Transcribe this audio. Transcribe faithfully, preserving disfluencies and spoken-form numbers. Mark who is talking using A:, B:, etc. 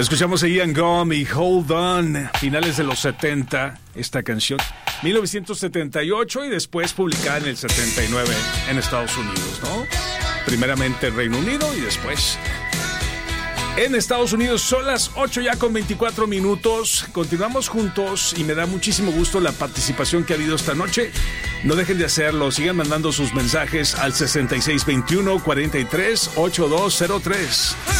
A: Escuchamos a Ian Gum y Hold On, finales de los setenta, esta canción, mil novecientos setenta y ocho, y después publicada en el setenta y nueve en Estados Unidos, ¿no? Primeramente en Reino Unido y después en Estados Unidos. Son las ocho ya con veinticuatro minutos. Continuamos juntos y me da muchísimo gusto la participación que ha habido esta noche. No dejen de hacerlo. Sigan mandando sus mensajes al sesenta y seis veintiuno cuarenta y tres ochenta y dos cero tres.